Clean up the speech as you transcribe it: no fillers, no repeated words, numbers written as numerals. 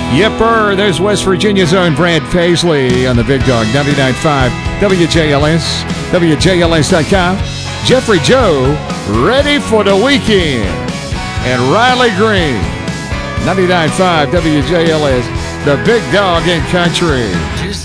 Yipper, there's West Virginia's own Brad Paisley on the Big Dog 99.5 WJLS, WJLS.com. Jeffrey Joe, ready for the weekend. And Riley Green, 99.5 WJLS, the Big Dog in Country.